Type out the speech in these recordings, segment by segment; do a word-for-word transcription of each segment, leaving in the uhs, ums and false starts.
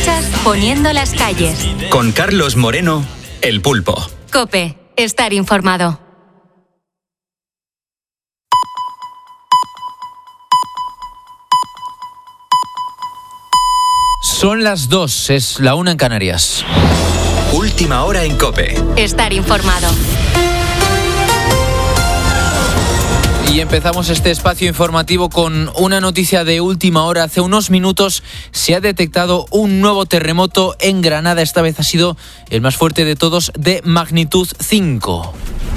escuchas Poniendo las calles. Con Carlos Moreno, El Pulpo. COPE, estar informado. Son las dos, es la una en Canarias. Última hora en COPE. Estar informado. Y empezamos este espacio informativo con una noticia de última hora. Hace unos minutos se ha detectado un nuevo terremoto en Granada. Esta vez ha sido el más fuerte de todos, de magnitud cinco.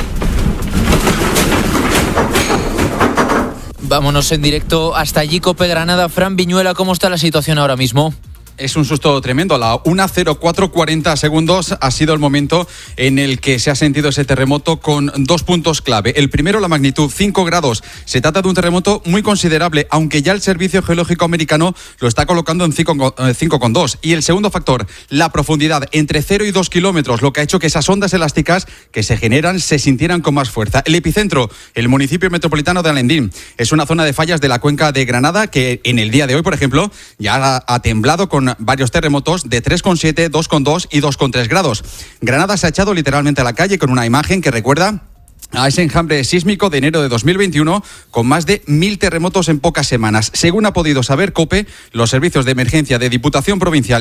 Vámonos en directo hasta allí, COPE Granada. Fran Viñuela, ¿cómo está la situación ahora mismo? Es un susto tremendo. A la una cero cuatro cuarenta segundos ha sido el momento en el que se ha sentido ese terremoto con dos puntos clave. El primero, la magnitud cinco grados. Se trata de un terremoto muy considerable, aunque ya el Servicio Geológico Americano lo está colocando en cinco coma dos. Y el segundo factor, la profundidad, entre cero y dos kilómetros, lo que ha hecho que esas ondas elásticas que se generan se sintieran con más fuerza. El epicentro, el municipio metropolitano de Alendín. Es una zona de fallas de la cuenca de Granada que en el día de hoy, por ejemplo, ya ha, ha temblado con varios terremotos de tres coma siete, dos coma dos y dos coma tres grados. Granada se ha echado literalmente a la calle con una imagen que recuerda a ese enjambre sísmico de enero de dos mil veintiuno con más de mil terremotos en pocas semanas. Según ha podido saber COPE, los servicios de emergencia de Diputación Provincial